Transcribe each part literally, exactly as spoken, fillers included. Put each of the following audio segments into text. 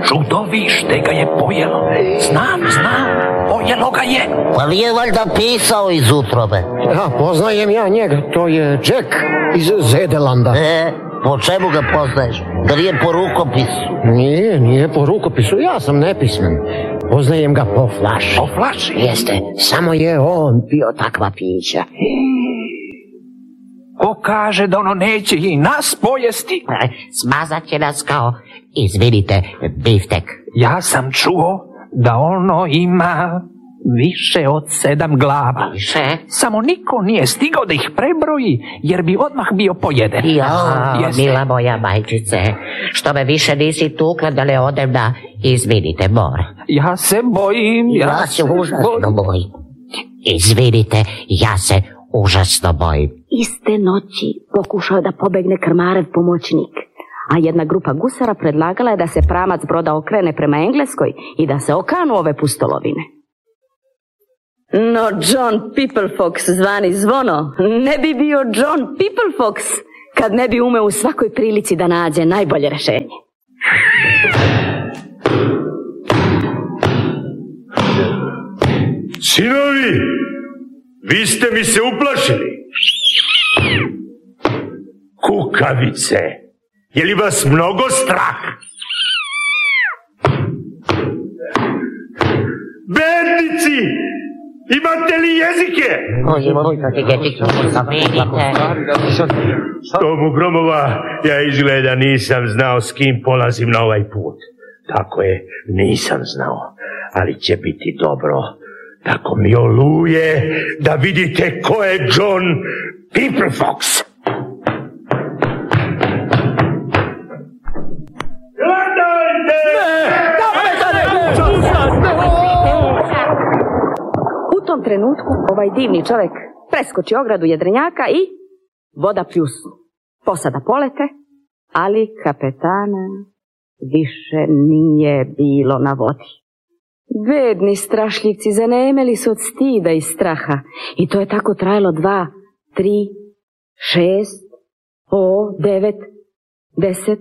čudovište ga je pojelo. Znam, znam, pojelo ga je. Pa nije valjda pisao iz utrobe? Ja, poznajem ja njega, to je Jack iz Zedelanda. E, po čemu ga poznaješ? Da nije po rukopisu? Nije, nije po rukopisu, ja sam nepismen. Poznajem ga po flaši. Po flaši? Jeste, samo je on pio takva pića. Ko kaže da ono neće i nas pojesti? Smazat će nas kao, izvinite, biftek. Ja sam čuo da ono ima više od sedam glava. Više? Samo niko nije stigao da ih prebroji, jer bi odmah bio pojeden. Ja, Jeste. mila moja majčice, što me više nisi tukla da ne odem na, izvinite, more. Ja se bojim, ja, Ja se se užasno bojim. Izvinite, ja se užasno bojim. Iste noći pokušao da pobegne krmarev pomoćnik, a jedna grupa gusara predlagala je da se pramac broda okrene prema Engleskoj i da se okanu ove pustolovine. No John Pipplefox, zvani Zvono, ne bi bio John Pipplefox kad ne bi umeo u svakoj prilici da nađe najbolje rešenje. Sinovi, vi ste mi se uplašili. Kukavice, je li vas mnogo strah? Bednici, imate li jezike? Tomu Gromova, ja izgleda nisam znao s kim polazim na ovaj put. Tako je, nisam znao, ali će biti dobro. Tako mi oluje da vidite ko je John Pipplefox. U tom trenutku ovaj divni čovjek preskoči ogradu jedrenjaka i voda pljusnu. Posada polete, ali kapetana više nije bilo na vodi. Bedni strašljivci zanemeli su od stida i straha i to je tako trajalo dva, tri, šest, o, devet, deset,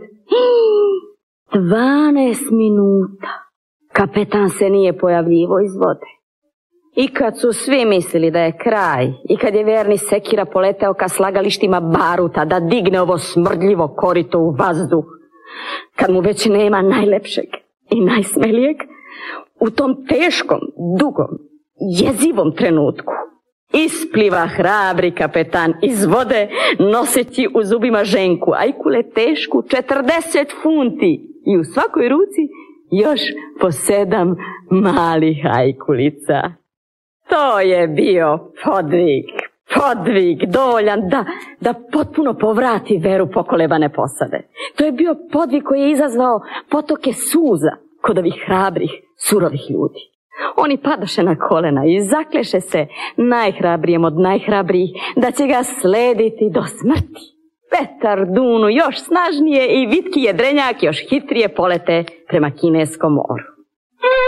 dvanaest minuta. Kapetan se nije pojavljivo iz vode. I kad su svi mislili da je kraj i kad je verni sekira poleteo ka slagalištima baruta da digne ovo smrdljivo korito u vazduh, kad mu već nema najlepšeg i najsmelijeg, u tom teškom, dugom, jezivom trenutku ispliva hrabri kapetan iz vode noseći u zubima ženku ajkule tešku četrdeset funti i u svakoj ruci još po sedam malih ajkulica. To je bio podvig, podvig dovoljan da, da potpuno povrati veru pokolebane posade. To je bio podvig koji je izazvao potoke suza kod ovih hrabrih, surovih ljudi. Oni padaše na kolena i zakleše se najhrabrijem od najhrabrijih da će ga slediti do smrti. Vetar dunu još snažnije i vitki jedrenjak još hitrije polete prema Kineskom moru.